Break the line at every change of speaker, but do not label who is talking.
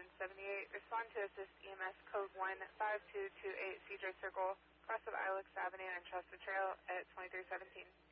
178. Respond to assist EMS code 15228 Cedar Circle, cross of Ilex Avenue and Chester Trail at 2317.